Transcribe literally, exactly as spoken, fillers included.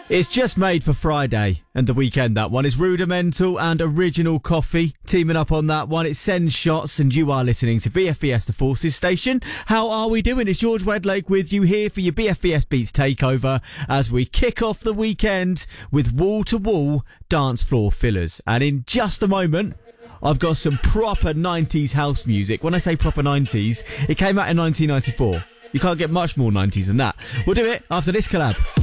It's just made for Friday and the weekend. That one is Rudimental and Original Coffee teaming up on that one. It sends shots, and you are listening to B F B S The Forces Station. How are we doing? It's George Wedlake with you here for your B F B S Beats takeover as we kick off the weekend with wall-to-wall dance floor fillers. And in just a moment, I've got some proper nineties house music. When I say proper nineties, it came out in nineteen ninety-four. You can't get much more nineties than that. We'll do it after this collab.